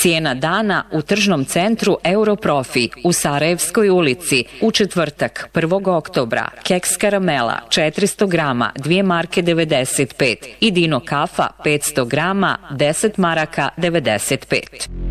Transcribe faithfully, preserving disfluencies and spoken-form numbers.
Cijena dana u tržnom centru Europrofi u Sarajevskoj ulici u četvrtak prvog oktobra. Keks karamela četiristo grama dvije marke devedeset pet i Dino kafa petsto grama deset maraka devedeset pet.